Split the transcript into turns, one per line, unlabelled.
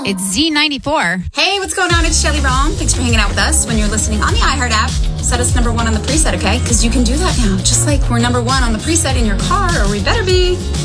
It's Z94.
Hey, what's going on? It's Shelly Rome. Thanks for hanging out with us when you're listening on the iHeart app. Set us number 1 on the preset, okay? Because you can do that now. Just like we're number 1 on the preset in your car, or we better be.